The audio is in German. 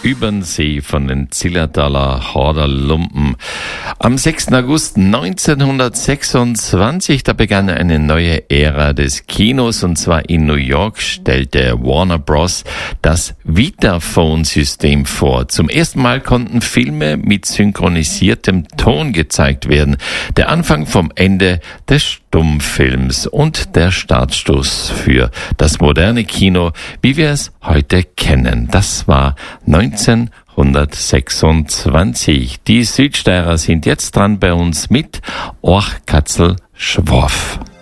übern See von den Zillertaler Horderlumpen. Am 6. August 1926, da begann eine neue Ära des Kinos, und zwar in New York stellte Warner Bros. Das Vitaphone-System vor. Zum ersten Mal konnten Filme mit synchronisiertem Ton gezeigt werden. Der Anfang vom Ende des Stummfilms und der Startstoß für das moderne Kino, wie wir es heute kennen. Das war 1926. Die Südsteirer sind jetzt dran bei uns mit Orchkatzel Schworf.